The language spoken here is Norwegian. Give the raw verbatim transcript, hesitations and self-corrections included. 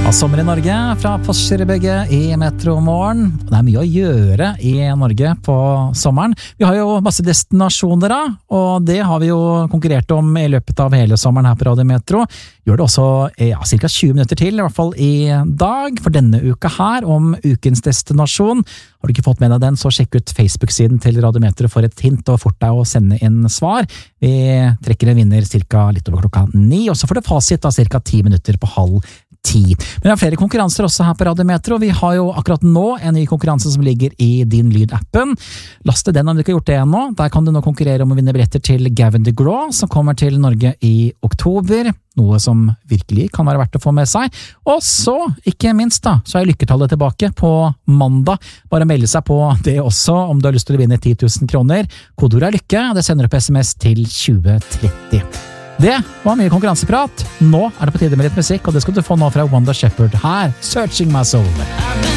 Sommer i Norge fra Postgirobygget i Metro Morgen. Det er mye å gjøre i Norge på sommeren. Vi har jo masse destinasjoner da, og det har vi jo konkurrert om i løpet av hele sommeren her på Radio Metro. Gjør det også ja, cirka tjue minutter til, i hvert fall i dag, for denne uka her, om ukens destinasjon. Har du ikke fått med deg den, så sjekk ut Facebook-siden til Radio Metro for et hint, og fort deg å sende inn svar. Vi trekker en vinner cirka litt over klokka ni, og så får du fasit da cirka ti minutter på halv ti. Men vi har flere konkurranser også her på Radio Metro. Vi har jo akkurat nå en ny konkurranse som ligger i din lyd-appen. Laste den om du ikke har gjort det ennå. Der kan du nå konkurrere om å vinne billetter til Gavin DeGraw, som kommer til Norge i oktober. Noe som virkelig kan være verdt å få med seg. Og så, ikke minst da, så er lykketallet tilbake på mandag. Bare melde seg på det også, om du har lyst til å vinne ti tusen kroner. Kodeord er lykke, og det sender du på sms til tjue tretti. Det var mye konkurranseprat. Nå er det på tide med litt musikk, og det skal du få nå fra Wanda Shepherd her, Searching My Soul.